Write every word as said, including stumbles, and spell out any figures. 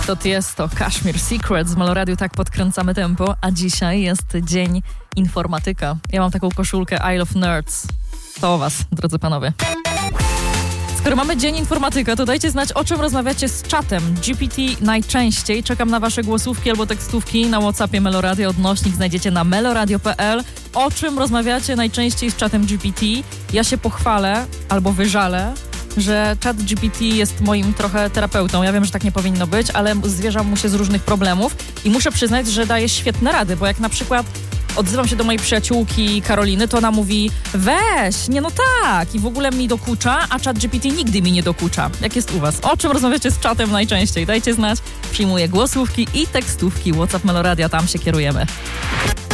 To Tiesto, Kashmir Secrets z Meloradiu, tak podkręcamy tempo, a dzisiaj jest Dzień Informatyka. Ja mam taką koszulkę I Love Nerds. To o was, drodzy panowie. Skoro mamy Dzień Informatyka, to dajcie znać, o czym rozmawiacie z czatem G P T najczęściej. Czekam na wasze głosówki albo tekstówki na WhatsAppie Meloradio. Odnośnik znajdziecie na meloradio kropka p l. O czym rozmawiacie najczęściej z czatem G P T? Ja się pochwalę albo wyżalę, że czat G P T jest moim trochę terapeutą. Ja wiem, że tak nie powinno być, ale zwierzam mu się z różnych problemów i muszę przyznać, że daje świetne rady, bo jak na przykład odzywam się do mojej przyjaciółki Karoliny, to ona mówi: weź, nie no tak, i w ogóle mi dokucza, a czat G P T nigdy mi nie dokucza. Jak jest u was? O czym rozmawiacie z czatem najczęściej? Dajcie znać. Przyjmuję głosówki i tekstówki. WhatsApp Meloradia, tam się kierujemy.